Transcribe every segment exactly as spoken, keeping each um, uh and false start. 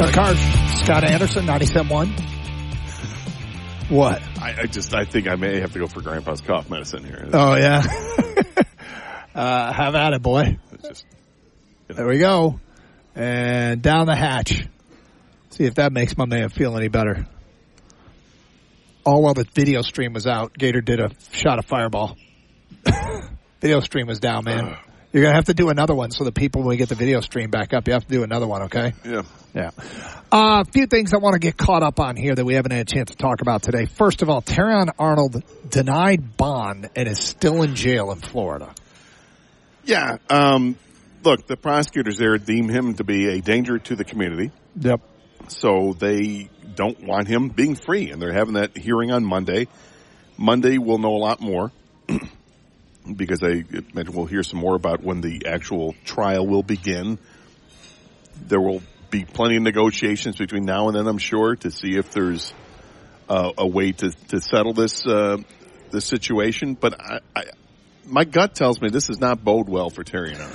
Doug Card, Scott Anderson, ninety-seven point one. What? I, I just, I think I may have to go for Grandpa's cough medicine here. Oh, yeah. uh, have at it, boy. It's just, you know. There we go. And down the hatch. See if that makes my man feel any better. All while the video stream was out, Gator did a shot of Fireball. Video stream was down, man. Uh, You're going to have to do another one so the people, when we get the video stream back up, you have to do another one, okay? Yeah. Yeah. Uh, a few things I want to get caught up on here that we haven't had a chance to talk about today. First of all, Terrion Arnold denied bond and is still in jail in Florida. Yeah. Um, look, the prosecutors there deem him to be a danger to the community. Yep. So they don't want him being free, and they're having that hearing on Monday. Monday we'll know a lot more. Because I imagine we'll hear some more about when the actual trial will begin. There will be plenty of negotiations between now and then, I'm sure, to see if there's uh, a way to, to settle this uh, this situation. But I, I, my gut tells me this does not bode well for Terrion Arnold.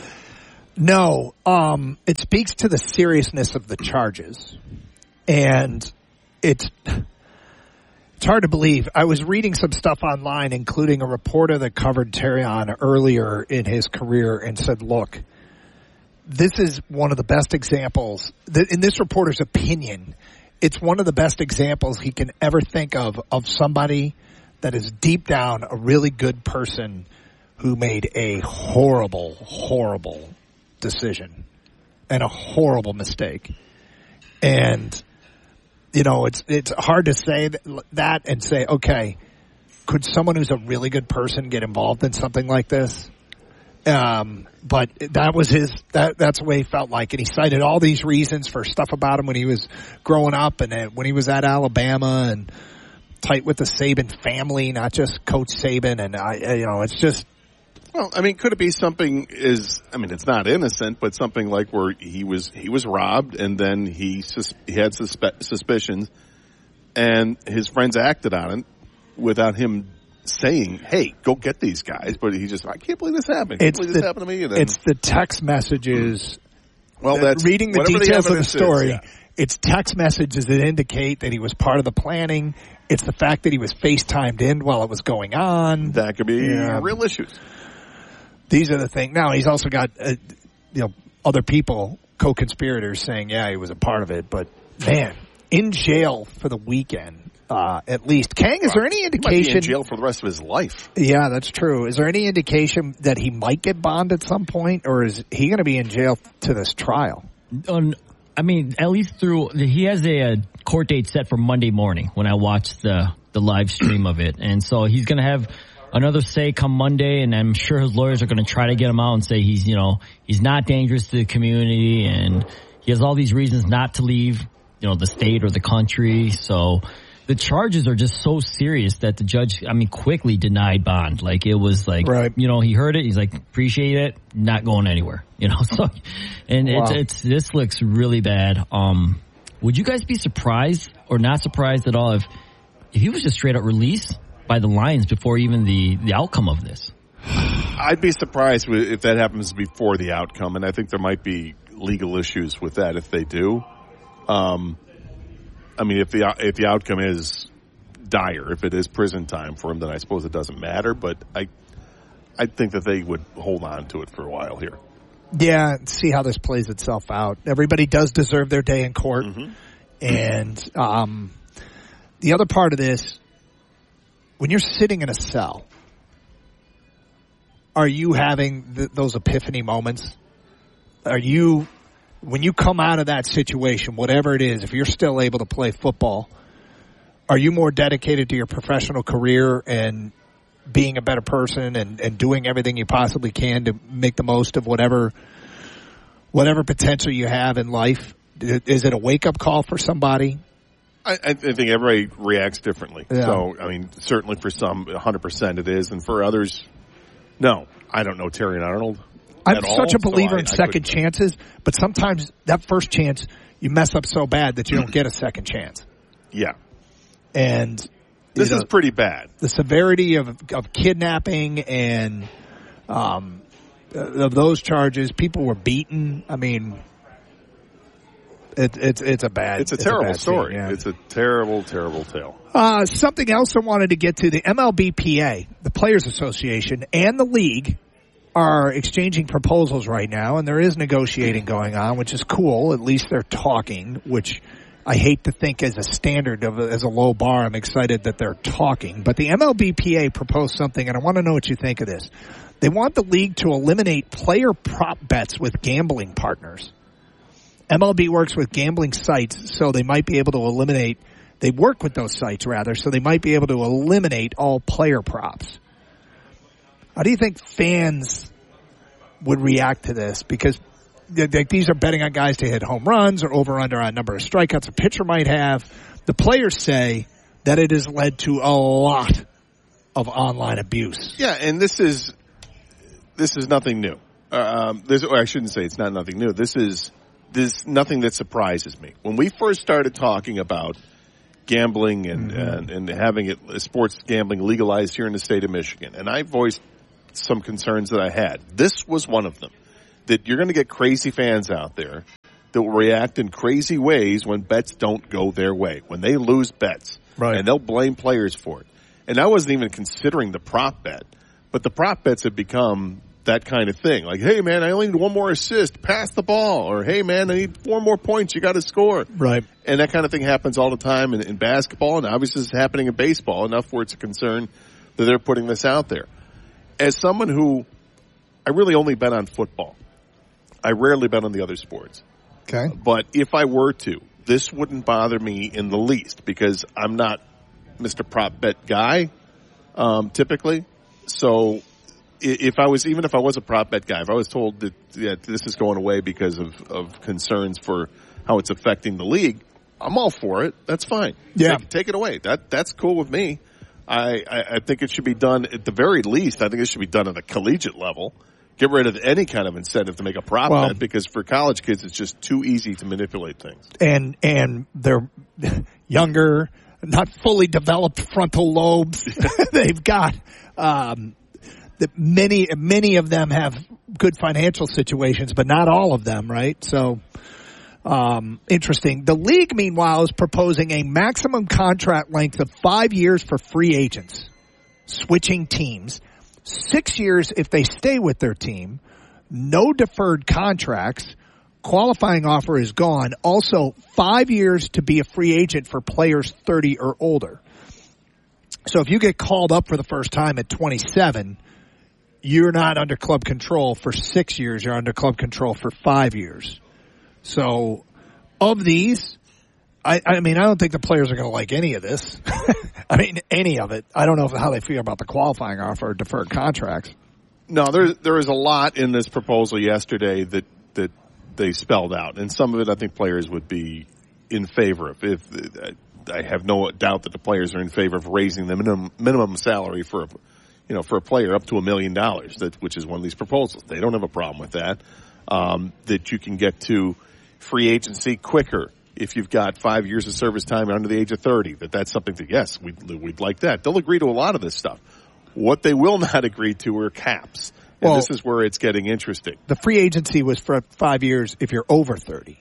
No, um, it speaks to the seriousness of the charges, and it's. It's hard to believe. I was reading some stuff online, including a reporter that covered Terrion earlier in his career and said, look, this is one of the best examples. In this reporter's opinion, it's one of the best examples he can ever think of, of somebody that is deep down a really good person who made a horrible, horrible decision and a horrible mistake. And you know, it's it's hard to say that and say, okay, could someone who's a really good person get involved in something like this? Um, but that was his, that that's the way he felt like. And he cited all these reasons for stuff about him when he was growing up and when he was at Alabama and tight with the Saban family, not just Coach Saban. And, I, you know, it's just. Well, I mean, could it be something is, I mean, it's not innocent, but something like where he was, he was robbed and then he, sus- he had suspe- suspicions and his friends acted on it without him saying, hey, go get these guys. But he just, I can't believe this happened. I can't it's believe the, this happened to me. And then, it's the text messages. Well, that's reading the details the of the story. Is, yeah. It's text messages that indicate that he was part of the planning. It's the fact that he was FaceTimed in while it was going on. That could be yeah. real issues. These are the things. Now, he's also got, uh, you know, other people, co-conspirators saying, yeah, he was a part of it. But, man, in jail for the weekend, uh, at least. Kang, is well, there any indication? He might be in jail for the rest of his life. Yeah, that's true. Is there any indication that he might get bond at some point, or is he going to be in jail to this trial? Um, I mean, at least through, he has a, a court date set for Monday morning when I watched the, the live stream of it. And so he's going to have another say come Monday, and I'm sure his lawyers are going to try to get him out and say he's, you know, he's not dangerous to the community and he has all these reasons not to leave, you know, the state or the country. So the charges are just so serious that the judge, I mean, quickly denied bond. Like it was like, right. you know, he heard it. He's like, appreciate it. Not going anywhere, you know, so, and wow. it's, it's, this looks really bad. Um, would you guys be surprised or not surprised at all if, if he was just straight up released by the Lions before even the, the outcome of this? I'd be surprised if that happens before the outcome, and I think there might be legal issues with that if they do. Um, I mean, if the if the outcome is dire, if it is prison time for him, then I suppose it doesn't matter. But I I think that they would hold on to it for a while here. Yeah, see how this plays itself out. Everybody does deserve their day in court, mm-hmm. and um, the other part of this. When you're sitting in a cell, are you having th- those epiphany moments? Are you, when you come out of that situation, whatever it is, if you're still able to play football, are you more dedicated to your professional career and being a better person and, and doing everything you possibly can to make the most of whatever whatever potential you have in life? Is it a wake-up call for somebody? I, I think everybody reacts differently. Yeah. So, I mean, certainly for some, one hundred percent it is. And for others, no. I don't know Terrion Arnold I'm at such all, a believer so I, in second chances, but sometimes that first chance, you mess up so bad that you don't get a second chance. Yeah. And this know, is pretty bad. The severity of, of kidnapping and um, of those charges, people were beaten. I mean, It, it's it's a bad. It's a terrible it's a story. Scene, yeah. It's a terrible, terrible tale. Uh, something else I wanted to get to: the M L B P A, the Players Association, and the league are exchanging proposals right now, and there is negotiating going on, which is cool. At least they're talking, which I hate to think as a standard of a, as a low bar. I'm excited that they're talking, but the M L B P A proposed something, and I want to know what you think of this. They want the league to eliminate player prop bets with gambling partners. M L B works with gambling sites, so they might be able to eliminate, they work with those sites rather, so they might be able to eliminate all player props. How do you think fans would react to this? Because these are betting on guys to hit home runs or over under on number of strikeouts a pitcher might have. The players say that it has led to a lot of online abuse. Yeah, and this is this is nothing new. Um, this, or I shouldn't say it's not nothing new. This is this nothing that surprises me. When we first started talking about gambling and, mm-hmm. and, and having it sports gambling legalized here in the state of Michigan, and I voiced some concerns that I had. This was one of them. That you're going to get crazy fans out there that will react in crazy ways when bets don't go their way, when they lose bets. Right. And they'll blame players for it. And I wasn't even considering the prop bet, but the prop bets have become that kind of thing. Like, hey, man, I only need one more assist. Pass the ball. Or, hey, man, I need four more points. You got to score. Right. And that kind of thing happens all the time in, in basketball, and obviously it's happening in baseball, enough where it's a concern that they're putting this out there. As someone who, I really only bet on football. I rarely bet on the other sports. Okay. But if I were to, this wouldn't bother me in the least because I'm not Mister Prop Bet guy, um, typically. So if I was, even if I was a prop bet guy, if I was told that yeah, this is going away because of, of concerns for how it's affecting the league, I'm all for it. That's fine. Yeah. Take, take it away. That, that's cool with me. I, I, I think it should be done at the very least. I think it should be done at a collegiate level. Get rid of any kind of incentive to make a prop well, bet because for college kids, it's just too easy to manipulate things. And, and they're younger, not fully developed frontal lobes. They've got, um, the many, many of them have good financial situations, but not all of them, right? So, um, interesting. The league, meanwhile, is proposing a maximum contract length of five years for free agents, switching teams. Six years if they stay with their team, no deferred contracts, qualifying offer is gone. Also, five years to be a free agent for players thirty or older. So if you get called up for the first time at twenty-seven, you're not under club control for six years. You're under club control for five years. So of these, I, I mean, I don't think the players are going to like any of this. I mean, any of it. I don't know how they feel about the qualifying offer or deferred contracts. No, there there is a lot in this proposal yesterday that that they spelled out, and some of it I think players would be in favor of. If I have no doubt that the players are in favor of raising the minimum minimum salary for a, you know, for a player up to a million dollars, that which is one of these proposals. They don't have a problem with that. Um, that you can get to free agency quicker if you've got five years of service time under the age of thirty, that that's something that, yes, we'd, we'd like that. They'll agree to a lot of this stuff. What they will not agree to are caps. And well, this is where it's getting interesting. The free agency was for five years if you're over thirty.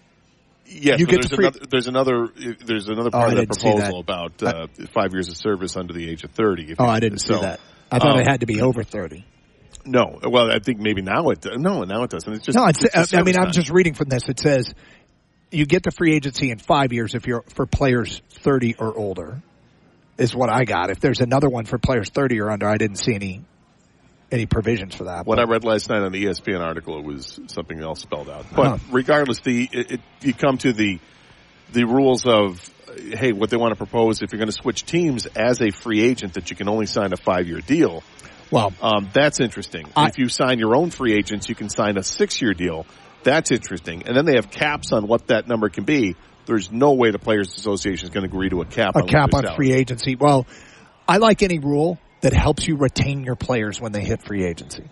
Yes, you get there's, the free- another, there's another there's another part oh, of that proposal that. about uh, I, five years of service under the age of thirty. If oh, you, I didn't so, see that. I thought um, it had to be over thirty. No, well, I think maybe now it no, now it doesn't. It's just no. It's, it's I mean, time. I'm just reading from this. It says you get the free agency in five years if you're for players thirty or older. Is what I got. If there's another one for players thirty or under, I didn't see any any provisions for that. What but. I read last night on the E S P N article, it was something else spelled out. But huh. regardless, the it, it, you come to the the rules of, hey, what they want to propose if you're going to switch teams as a free agent that you can only sign a five-year deal. Well, um, that's interesting. I, if you sign your own free agents, you can sign a six-year deal. That's interesting. And then they have caps on what that number can be. There's no way the Players Association is going to agree to a cap a on cap on salary. free agency. Well, I like any rule that helps you retain your players when they hit free agency.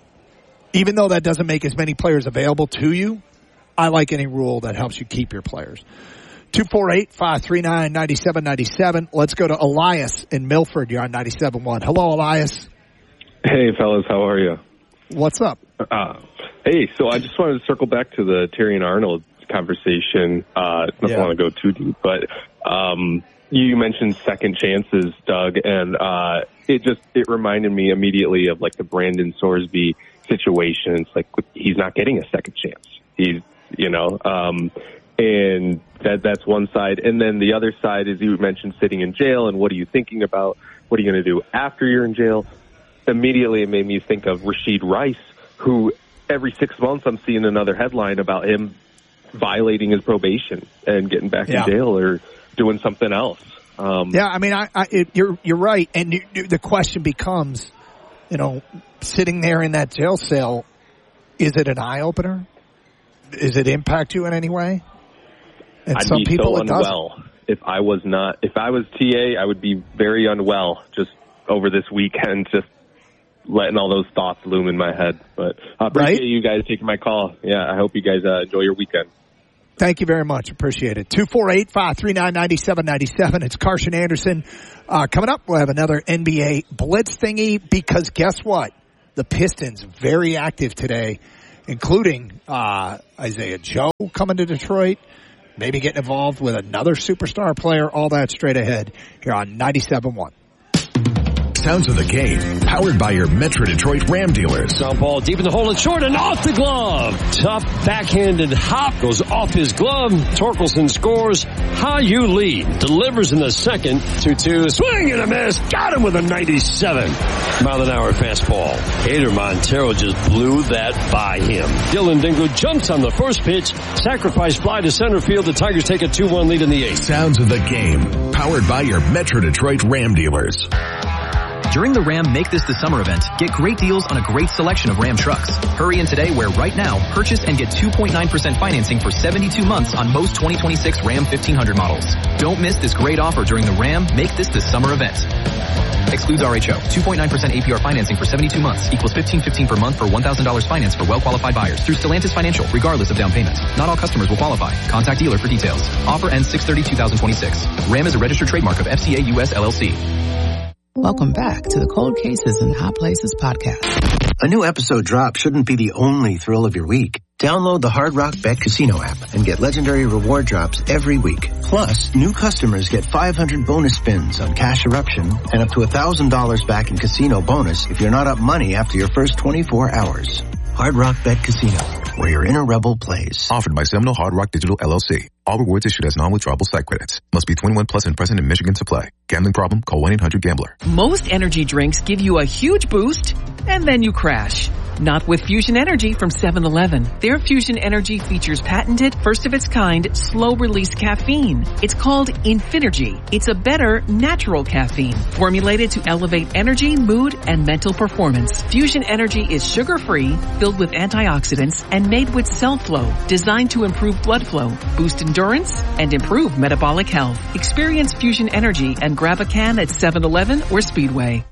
Even though that doesn't make as many players available to you, I like any rule that helps you keep your players. two four eight, five three nine, nine seven nine seven. Let's go to Elias in Milford. You're on ninety-seven point one. Hello, Elias. Hey, fellas. How are you? What's up? Uh, hey, so I just wanted to circle back to the Terrion Arnold conversation. Uh, I don't Yeah. want to go too deep, but um, you mentioned second chances, Doug, and uh, it just it reminded me immediately of like the Brandon Sorsby situation. It's like he's not getting a second chance. He's, you know, um, and that that's one side. And then the other side is you mentioned sitting in jail and what are you thinking about? What are you going to do after you're in jail? Immediately it made me think of Rashid Rice, who every six months I'm seeing another headline about him violating his probation and getting back Yeah. in jail or doing something else. Um, Yeah, I mean, I, I it, you're you're right, and you, you, the question becomes, you know, sitting there in that jail cell, is it an eye opener? Does it impact you in any way? And I'd some be people so it doesn't. unwell if I was not. If I was T A, I would be very unwell just over this weekend, just letting all those thoughts loom in my head. But I appreciate Right? you guys taking my call. Yeah, I hope you guys uh, enjoy your weekend. Thank you very much. Appreciate it. two four eight, five three nine, nine seven nine seven. It's Carson Anderson. Uh, coming up, we'll have another N B A Blitz thingy because guess what? The Pistons very active today, including uh, Isaiah Joe coming to Detroit, maybe getting involved with another superstar player. All that straight ahead here on ninety-seven point one. Sounds of the game, powered by your Metro Detroit Ram dealers. Ground ball deep in the hole and short and off the glove. Tough backhanded hop goes off his glove. Torkelson scores. How you lead. Delivers in the second. two two. Swing and a miss. Got him with a ninety-seven mile an hour fastball. Hader Montero just blew that by him. Dylan Dingle jumps on the first pitch. Sacrifice fly to center field. The Tigers take a two one lead in the eighth. Sounds of the game, powered by your Metro Detroit Ram dealers. During the Ram Make This the Summer event, get great deals on a great selection of Ram trucks. Hurry in today where right now, purchase and get two point nine percent financing for seventy-two months on most twenty twenty-six Ram fifteen hundred models. Don't miss this great offer during the Ram Make This the Summer event. Excludes R H O. two point nine percent A P R financing for seventy-two months equals fifteen fifteen per month for one thousand dollars finance for well-qualified buyers through Stellantis Financial, regardless of down payment. Not all customers will qualify. Contact dealer for details. Offer ends six thirty twenty twenty-six. Ram is a registered trademark of F C A U S L L C. Welcome back to the Cold Cases and Hot Places podcast. A new episode drop shouldn't be the only thrill of your week. Download the Hard Rock Bet Casino app and get legendary reward drops every week. Plus, new customers get five hundred bonus spins on Cash Eruption and up to one thousand dollars back in casino bonus if you're not up money after your first twenty-four hours. Hard Rock Bet Casino, where your inner rebel plays. Offered by Seminole Hard Rock Digital L L C. All rewards issued as non-withdrawable site credits. Must be twenty-one plus and present in Michigan to play. Gambling problem? Call one eight hundred gambler. Most energy drinks give you a huge boost, and then you crash. Not with Fusion Energy from seven eleven. Their Fusion Energy features patented, first-of-its-kind, slow-release caffeine. It's called Infinergy. It's a better, natural caffeine, formulated to elevate energy, mood, and mental performance. Fusion Energy is sugar-free, filled with antioxidants, and made with cell flow, designed to improve blood flow, boost endurance, and improve metabolic health. Experience Fusion Energy and grab a can at seven eleven or Speedway.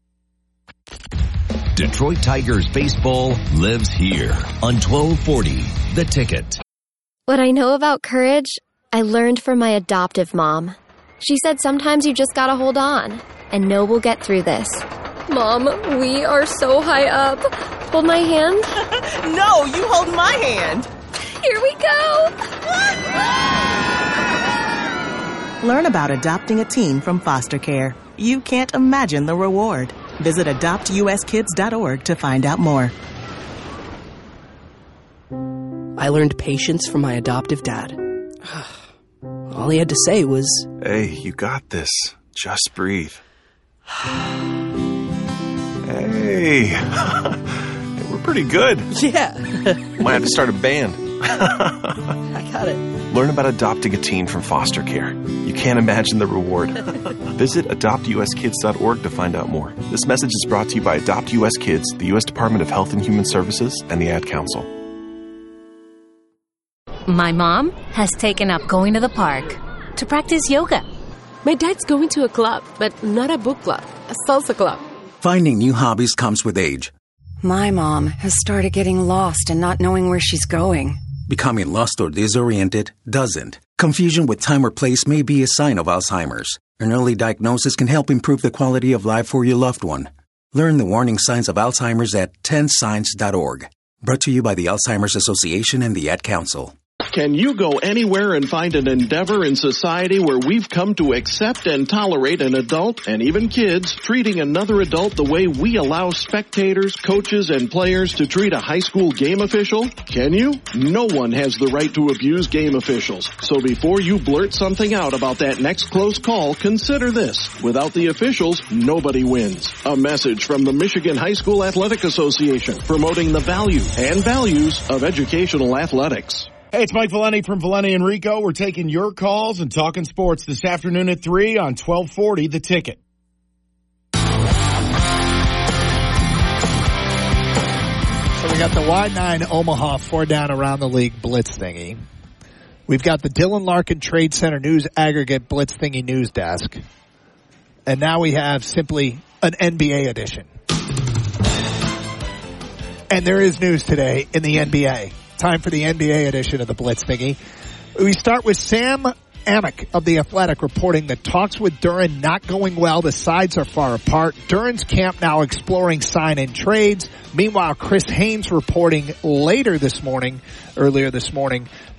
Detroit Tigers baseball lives here on twelve forty The Ticket. What I know about courage, I learned from my adoptive mom. She said sometimes you just gotta hold on and know we'll get through this. Mom, we are so high up. Hold my hand. No, you hold my hand. Here we go. Learn about adopting a teen from foster care. You can't imagine the reward. Visit adopt u s kids dot org to find out more. I learned patience from my adoptive dad. All he had to say was, "Hey, you got this. Just breathe." Hey, we're pretty good. Yeah. Might have to start a band. I got it. Learn about adopting a teen from foster care. You can't imagine the reward. Visit adopt u s kids dot org to find out more. This message is brought to you by Adopt U S Kids, the U S Department of Health and Human Services, and the Ad Council. My mom has taken up going to the park to practice yoga. My dad's going to a club, but not a book club, a salsa club. Finding new hobbies comes with age. My mom has started getting lost and not knowing where she's going. Becoming lost or disoriented doesn't. Confusion with time or place may be a sign of Alzheimer's. An early diagnosis can help improve the quality of life for your loved one. Learn the warning signs of Alzheimer's at ten signs dot org. Brought to you by the Alzheimer's Association and the Ad Council. Can you go anywhere and find an endeavor in society where we've come to accept and tolerate an adult, and even kids, treating another adult the way we allow spectators, coaches, and players to treat a high school game official? Can you? No one has the right to abuse game officials. So before you blurt something out about that next close call, consider this. Without the officials, nobody wins. A message from the Michigan High School Athletic Association, promoting the value and values of educational athletics. Hey, it's Mike Valeni from Valeni and Rico. We're taking your calls and talking sports this afternoon at three on twelve forty The Ticket. So we got the Y nine Omaha four down around the league blitz thingy. We've got the Dylan Larkin Trade Center News Aggregate blitz thingy news desk. And now we have simply an N B A edition. And there is news today in the N B A. Time for the N B A edition of the Blitz thingy. We start with Sam Amick of The Athletic reporting that talks with Duren not going well. The sides are far apart. Duren's camp now exploring sign-in trades. Meanwhile, Chris Haynes reporting later this morning, earlier this morning,